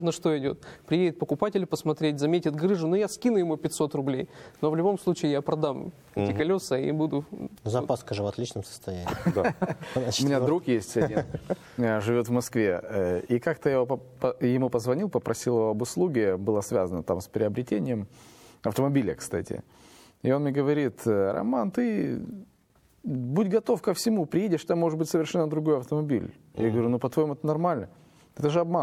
на что идет. Приедет покупатель посмотреть, заметит грыжу, но я скину ему 500 рублей. Но в любом случае я продам эти колеса и буду... Запаска же в отличном состоянии. Да. У меня друг есть один, живет в Москве. И как-то я ему позвонил, попросил его об услуге, было связано там с приобретением автомобиля, кстати. И он мне говорит: Роман, ты будь готов ко всему, приедешь, там может быть совершенно другой автомобиль. Я говорю, ну по-твоему это нормально? Это же обман.